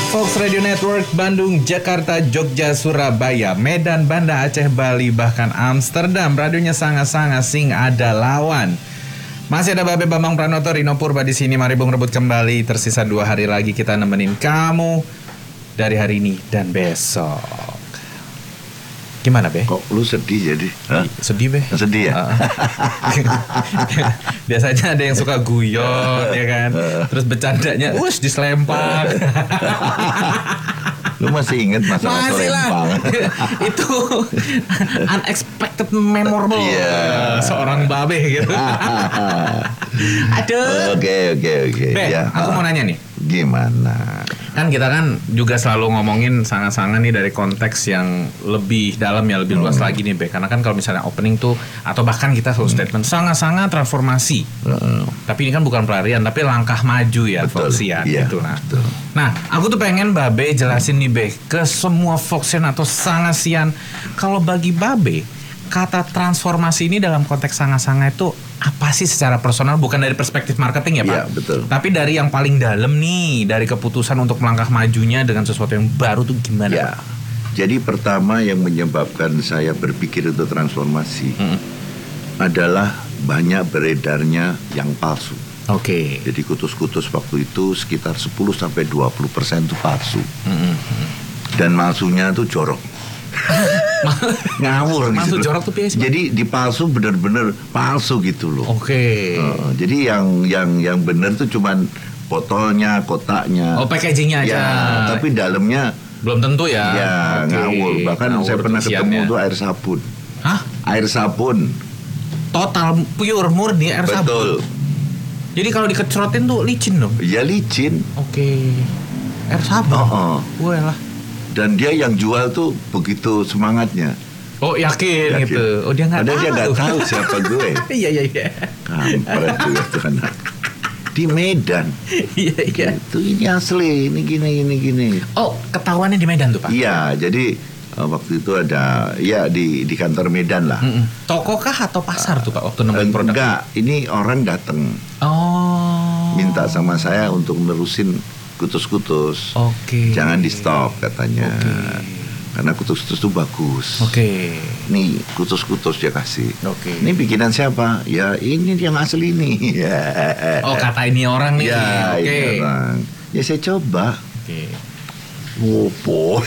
Fox Radio Network, Bandung, Jakarta, Jogja, Surabaya, Medan, Banda Aceh, Bali, bahkan Amsterdam. Radionya sangat-sangat sing ada lawan. Masih ada Babe Bambang Pranoto, Rino Purba di sini. Mari Bung rebut kembali. Tersisa 2 hari lagi kita nemenin kamu dari hari ini dan besok. Gimana, Be? Kok lu sedih jadi? Hah? Sedih, Be. Sedih ya? Biasanya ada yang suka guyon, ya kan? Terus bercandanya, diselempang. Lu masih inget masalah Masih lah. selempang? Itu unexpected memorable. Seorang Babe gitu. Aduh. Oke. Be, Ya. aku mau nanya nih. Gimana? Kan kita kan juga selalu ngomongin sangat-sangat nih dari konteks yang lebih dalam ya, lebih luas lagi nih, Be. Karena kan kalau misalnya opening tuh, atau bahkan kita selalu statement sangat-sangat transformasi. Tapi ini kan bukan pelarian, tapi langkah maju ya, Foxian gitu. Nah, aku tuh pengen Babe jelasin nih, Be, ke semua Foxian atau Sangasian, kalau bagi Babe, kata transformasi ini dalam konteks Sanga-Sanga itu apa sih secara personal, bukan dari perspektif marketing ya, Pak? Iya, betul. Tapi dari yang paling dalam nih, dari keputusan untuk melangkah majunya dengan sesuatu yang baru tuh gimana, Ya. Pak? Jadi pertama yang menyebabkan saya berpikir untuk transformasi adalah banyak beredarnya yang palsu. Oke. Jadi kutus-kutus waktu itu sekitar 10-20% itu palsu. Dan palsunya tuh jorok. Ngawur Palsu gitu. jorok tuh biasa. Jadi di palsu bener-bener palsu gitu loh. Oke. Jadi yang bener tuh cuman botolnya, kotaknya. Oh, packagingnya aja. Ya, tapi dalamnya belum tentu ya. ya Oke. ngawur. Bahkan Ngawur saya pernah isiannya. ketemu tuh air sabun. Hah? Air sabun. Total pure murni air sabun. Betul. Jadi kalau dikecerotin tuh licin dong. Ya licin. Oke. Air sabun. Gue lah. Dan dia yang jual tuh begitu semangatnya. Oh, yakin gitu. Oh, dia nggak tahu. Padahal dia nggak tahu siapa gue. Iya. Kampret juga tuh anak. Di Medan. Iya. Itu ini asli, ini gini. Oh, ketahuannya di Medan tuh, Pak? Iya, jadi waktu itu ada ya di kantor Medan lah. Toko kah atau pasar tuh, Pak, waktu nemuin produk? Enggak, ini orang datang Oh. minta sama saya untuk nerusin kutus-kutus. Oke. Jangan di stop katanya. Oke. Karena kutus-kutus itu bagus. Oke. Nih kutus-kutus dia kasih. Oke. Ini bikinan siapa? Ya ini yang asli nih. Oh, kata ini orang nih. Ya, Oke. ini orang. Ya saya coba. Oke. Wopo.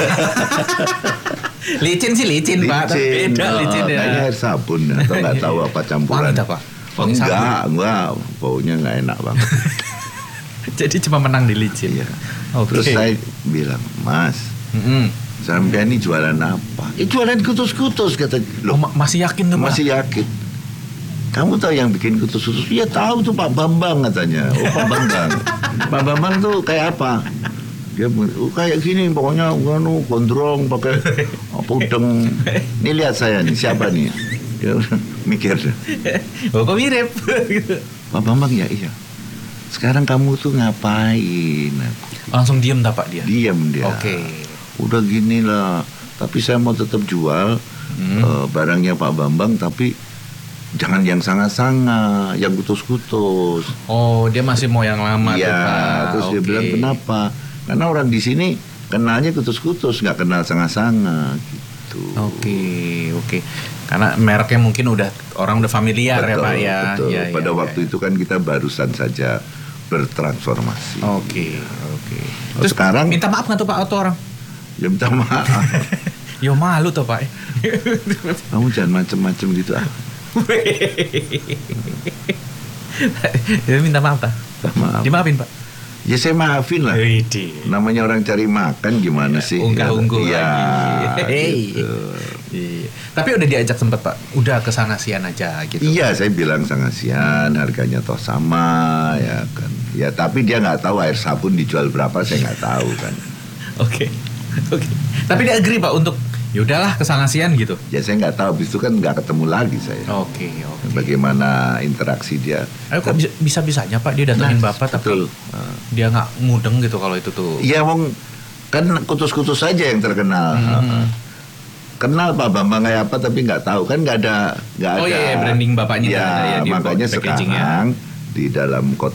Licin, Pak. Tapi beda licin ya. Kayaknya air sabun atau nggak tahu apa campuran. Wangi tak, Pak? Wangi sabun. Enggak. Baunya nggak enak banget. Jadi cuma menang di licin. Iya. Oke. Terus saya bilang, Mas, sampai ini jualan apa? Jualan kutus-kutus kata. Oh, masih yakin tuh, Pak? Masih yakin. Kamu tahu yang bikin kutus-kutus? Iya tahu tuh Pak Bambang katanya. Oh Pak Bambang. Pak Bambang tuh kayak apa? Dia kayak gini pokoknya gondrong pakai udeng. Ini lihat saya nih siapa nih? Dia mikir. Oh, kok mirip? Pak Bambang ya iya. Sekarang kamu tuh ngapain? Langsung diem tak, Pak, dia? Diam dia. Oke. Udah gini lah. Tapi saya mau tetap jual barangnya Pak Bambang, tapi jangan yang sangat-sangat, yang kutus-kutus. Oh, dia masih mau yang lama tuh, Pak. Iya. Terus dia bilang kenapa? Karena orang di sini kenalnya kutus-kutus, nggak kenal sangat-sangat gitu. Oke. Karena mereknya mungkin orang udah familiar. Betul, ya, Pak ya. Betul. Ya, Pada ya, waktu itu kan kita barusan saja bertransformasi. Oke. Terus sekarang minta maaf nggak tuh, Pak, atau orang? ya minta maaf. Yo malu tuh, Pak. Kamu jangan macem-macem gitu ah. Ya, minta maaf, Pak. Minta maaf. Dimaafin, Pak. Ya saya maafin lah. Widih. Namanya orang cari makan gimana sih? Unggah-ungguh Iya, lagi. gitu. Iya. Tapi udah diajak sempet, Pak. Udah ke Sangasian aja gitu. Iya, saya bilang Sangasian harganya toh sama ya kan. Ya tapi dia nggak tahu air sabun dijual berapa, saya nggak tahu kan. Oke. Tapi dia agree, Pak, untuk ya udahlah ke Sangasian gitu. Ya saya nggak tahu, habis itu kan nggak ketemu lagi saya. Oke. Bagaimana interaksi dia? Kok bisa-bisanya, Pak, dia datengin Bapak betul. tapi dia nggak mudeng gitu kalau itu tuh. Iya, wong kan kutus-kutus saja yang terkenal. Kenal Pak Bambang kayak apa tapi nggak tahu kan nggak ada. Oh iya, branding bapaknya ya, ada ya di makanya packaging-nya. sekarang di dalam kotak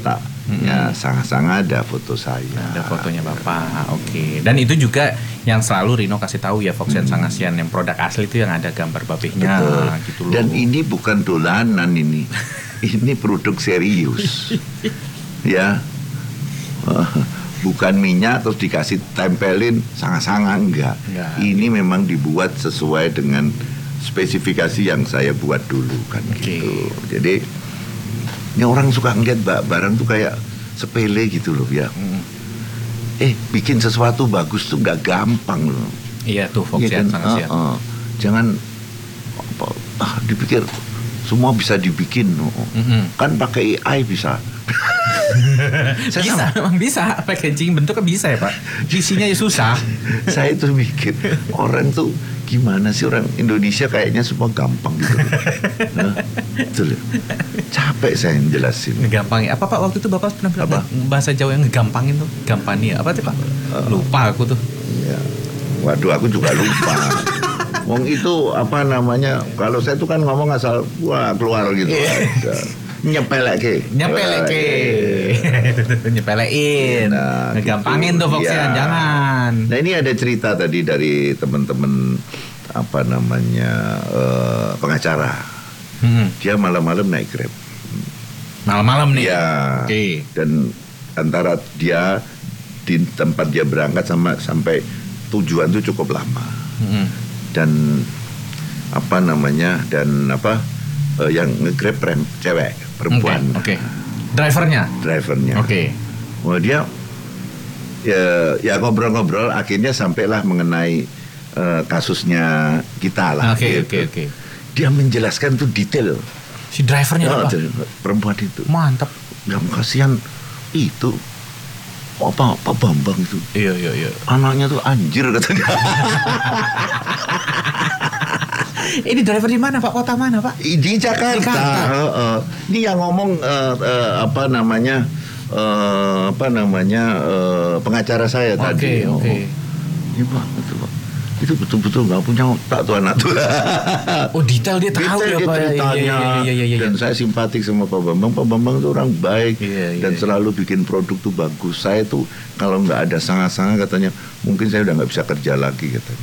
Ya, sangat-sangat ada foto saya. Ada fotonya Bapak, oke. Dan itu juga yang selalu Rino kasih tahu ya, Foxian Sangasian, yang produk asli itu yang ada gambar babehnya, Betul. gitu loh. Dan ini bukan dolanan ini. Ini produk serius. Ya. Bukan minyak terus dikasih tempelin sangat-sangat enggak. Ini memang dibuat sesuai dengan spesifikasi yang saya buat dulu kan gitu. Jadi ini orang suka ngeliat barang tuh kayak sepele gitu loh ya. Bikin sesuatu bagus tuh nggak gampang loh. Iya tuh Foxian Sangasian. Jangan dipikir semua bisa dibikin. Kan pakai AI bisa. Bisa, memang bisa. Packaging bentuknya bisa ya Pak. Isinya ya susah. Saya tuh mikir orang tuh gimana sih, orang Indonesia kayaknya semua gampang gitu. Betul. Capek saya jelasin. Ngegampangin. Apa Pak waktu itu Bapak pernah bilang bahasa Jawa yang ngegampangin tuh? Gampani apa tuh Pak? Lupa aku tuh. Ya. Waduh, aku juga lupa. Wong itu apa namanya? Kalau saya tuh kan ngomong asal keluar gitu aja. Nyepelekin. Nah, ngegampangin gitu. tuh Foxian, jangan. Nah, ini ada cerita tadi dari teman-teman apa namanya pengacara. Dia malam-malam naik Grab. Malam-malam nih. Ya. Dan antara dia di tempat dia berangkat sampai tujuan itu cukup lama. Dan apa namanya? Yang nge-Grab cewek, perempuan. Oke. Drivernya. Oke. Wah, dia ya ngobrol-ngobrol akhirnya sampailah mengenai kasusnya kita lah. Oke. Dia menjelaskan tuh detail. Si drivernya perempuan itu. Mantap. Yang kasihan itu Pak Bambang itu. Iya. Anaknya tuh anjir katanya. Ini driver di mana Pak? Kota mana Pak? Di Jakarta. Ini yang ngomong pengacara saya tadi. Oke. Iya Pak, betul Pak. Itu betul-betul nggak punya otak tuh anak tuh. Oh, detail dia tahu ya Pak. Ceritanya. Iya. Dan saya simpatik sama Pak Bambang. Pak Bambang itu orang baik dan selalu bikin produk tuh bagus. Saya tuh kalau nggak ada sangat-sangat katanya, mungkin saya udah nggak bisa kerja lagi katanya.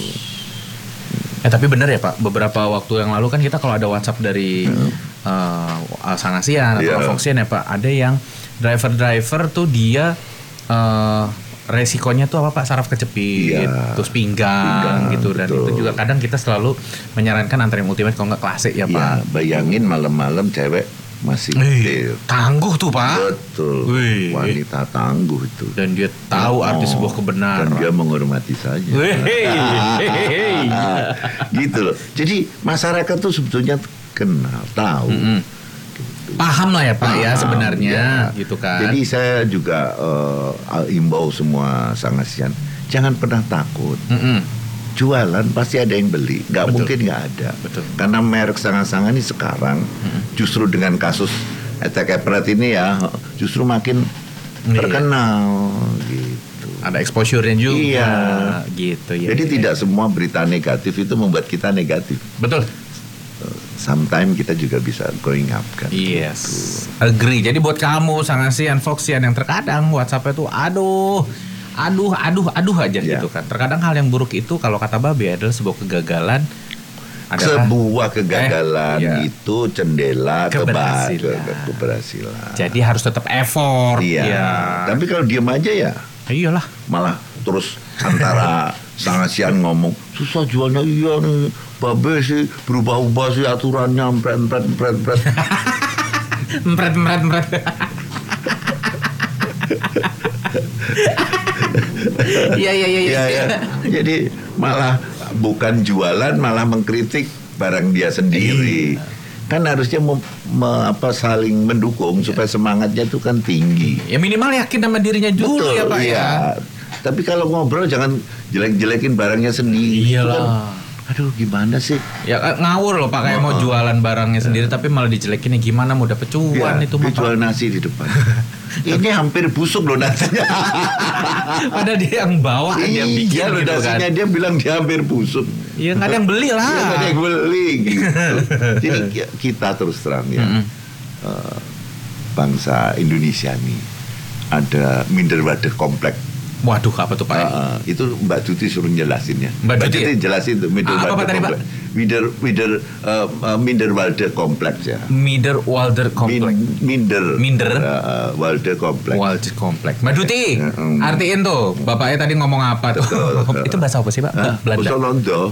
Tapi benar ya Pak, beberapa waktu yang lalu kan kita kalau ada WhatsApp dari Sangasian atau Foxian ya Pak, ada yang driver tuh dia resikonya tuh apa Pak, saraf kejepit, terus pinggang gitu. Dan betul. Itu juga kadang kita selalu menyarankan anterin Ultimate kalau nggak klasik ya Pak. Bayangin malam-malam cewek masih tangguh tuh Pak. Betul. Wanita tangguh itu. Dan dia tahu arti sebuah kebenaran. Dan dia menghormati saja. Gitu loh. Jadi masyarakat tuh sebetulnya kenal, tahu. Paham lah ya Pak ya sebenarnya gitu kan. Jadi saya juga imbau semua Sangasian, jangan pernah takut. Jualan pasti ada yang beli, nggak mungkin nggak ada. Betul. Karena merek Sangat-Sangat ini sekarang justru dengan kasus Etek-Epret ini ya justru makin terkenal gitu. Ada exposure-nya juga gitu ya. Jadi tidak semua berita negatif itu membuat kita negatif. Betul. Sometimes kita juga bisa growing up kan. Yes. Gitu. Agree. Jadi buat kamu Sangasian, Foxian yang terkadang WhatsApp itu aduh aja gitu kan. Terkadang hal yang buruk itu kalau kata Babe adalah sebuah kegagalan. Sebuah kegagalan itu jendela keberhasilan. Jadi harus tetap effort. Iya. Tapi kalau diam aja ya. Iyalah. Malah terus antara Sangasian ngomong susah jualnya, iya nih Babe sih berubah-ubah sih aturannya empret. Empret. Iya. Jadi malah bukan jualan, malah mengkritik barang dia sendiri. Kan harusnya saling mendukung supaya semangatnya itu kan tinggi. Ya minimal yakin sama dirinya dulu. Betul, ya Pak ya. Tapi kalau ngobrol jangan jelek-jelekin barangnya sendiri. Iyalah. Aduh gimana sih? Ya ngawur loh Pak, kayak mau jualan barangnya sendiri tapi malah dijelekin, gimana mau dapet cuan itu mah. Jual nasi di depan. Ini hampir busuk loh nasinya. Padahal dia yang bawa, dia bikin gitu nasinya kan. Dia bilang dia hampir busuk. Iya nggak ada yang beli lah. Nggak ada yang beli gitu. Jadi kita terus terang ya. bangsa Indonesia nih ada Minderwader kompleks. Waduh, apa tuh Pak? Itu Mbak Duti suruh jelasin ya. Mbak Duti jelasin tuh Minderwader kompleks. Minderwader kompleks ya. Minderwader kompleks. Walder kompleks. Walder kompleks. Mbak Duti, artiin tuh. Bapaknya tadi ngomong apa tuh? Itu bahasa apa sih Pak? Belanda. Londo.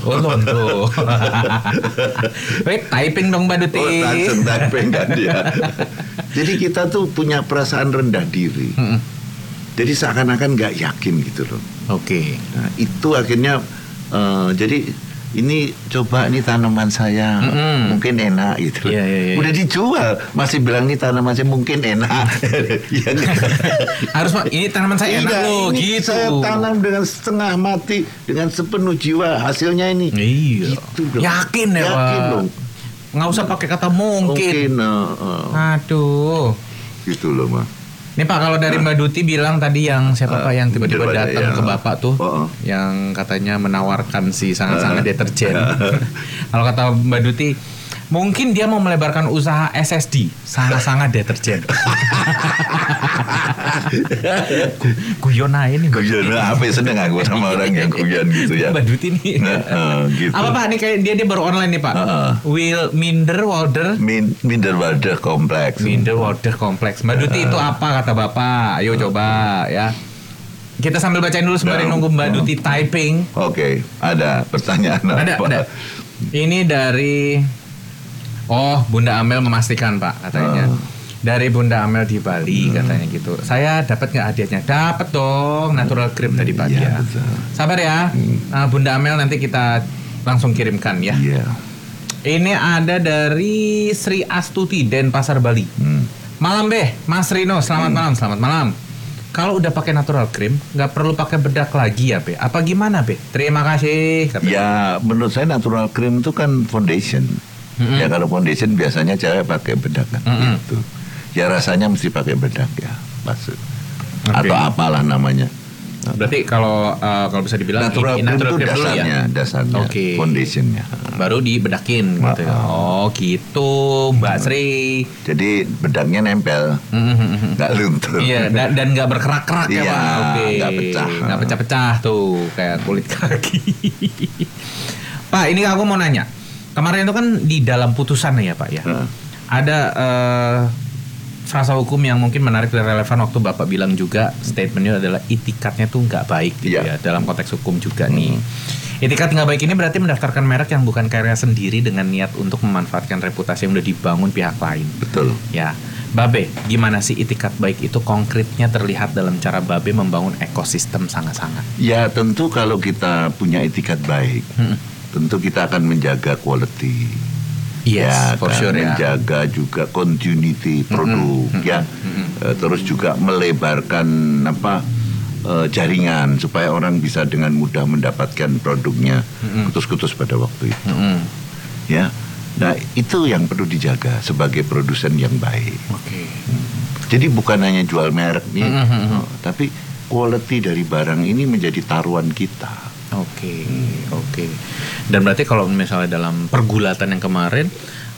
Wait, typing dong Mbak Duti. Langsung typing kan dia. Jadi kita tuh punya perasaan rendah diri. Jadi seakan-akan nggak yakin gitu loh. Oke. Nah, itu akhirnya jadi ini coba nih tanaman saya mungkin enak gitu. Yeah. Udah dijual masih bilang nih tanaman saya mungkin enak. Ya, harus Pak, ini tanaman saya enak loh gitu. Saya tanam dengan setengah mati dengan sepenuh jiwa hasilnya ini. Iya. Gitu dong. Yakin ya Pak. Yakin dong. Nggak usah pakai kata mungkin. Aduh. Gitu loh Mas. Nih Pak, kalau dari Mbak Duti bilang tadi yang siapa Pak yang tiba-tiba datang ke Bapak tuh, yang katanya menawarkan si sangat-sangat deterjen. Kalau kata Mbak Duti, mungkin dia mau melebarkan usaha SSD, sangat-sangat deterjen. Guyon aja nih. Guyon apa ya, seneng aku sama orang yang guyon gitu ya. Mbak Duti nih. Gitu. Apa Pak, nih kayak dia baru online nih Pak. Minderwader kompleks. Minderwader kompleks. Mbak Duti itu apa kata Bapak? Ayo coba ya. Kita sambil bacain dulu sembari nunggu Mbak Duti typing. Oke, ada pertanyaan apa? Ada. Ini dari Bunda Amel memastikan Pak katanya. Dari Bunda Amel di Bali katanya gitu. Saya dapat nggak hadiahnya? Dapat dong, natural cream tadi Pak ya. Sabar ya, Bunda Amel nanti kita langsung kirimkan ya. Iya. Ini ada dari Sri Astuti Denpasar Bali. Malam Mas Rino, selamat malam. Kalau udah pakai natural cream, nggak perlu pakai bedak lagi ya Be? Apa gimana Be? Terima kasih. Katanya. Ya menurut saya natural cream itu kan foundation. Ya kalau foundation biasanya cewek pakai bedak kan. Gitu. Ya rasanya mesti pakai bedak ya, maksud. Atau apalah namanya. Berarti kalau bisa dibilang natural cream itu dasarnya, okay. Foundationnya. Baru dibedakin gitu ya. Oh gitu, Mbak Sri. Jadi bedaknya nempel, nggak luntur. Iya, dan nggak berkerak-kerak ya Pak. Oke. Nggak pecah. Nggak pecah-pecah tuh, kayak kulit kaki. Pak, ini aku mau nanya. Kemarin itu kan di dalam putusan ya Pak ya. Ada frasa hukum yang mungkin menarik dan relevan waktu Bapak bilang juga statementnya adalah itikadnya tuh nggak baik gitu ya dalam konteks hukum juga nih. Itikat nggak baik ini berarti mendaftarkan merek yang bukan karya sendiri dengan niat untuk memanfaatkan reputasi yang udah dibangun pihak lain. Betul. Ya, Babe, gimana sih itikat baik itu konkretnya terlihat dalam cara Babe membangun ekosistem sangat-sangat? Ya tentu kalau kita punya itikat baik, tentu kita akan menjaga quality. Yes, for sure ya. Menjaga juga continuity produk ya. Terus juga melebarkan jaringan supaya orang bisa dengan mudah mendapatkan produknya kutus-kutus pada waktu itu. Ya. Nah, itu yang perlu dijaga sebagai produsen yang baik. Jadi bukan hanya jual merek nih, tapi quality dari barang ini menjadi taruhan kita. Oke. Dan berarti kalau misalnya dalam pergulatan yang kemarin